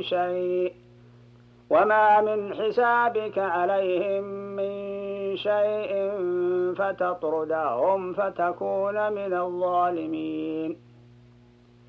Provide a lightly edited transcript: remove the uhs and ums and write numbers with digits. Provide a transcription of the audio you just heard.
شيء وما من حسابك عليهم من شيء فتطردهم فتكون من الظالمين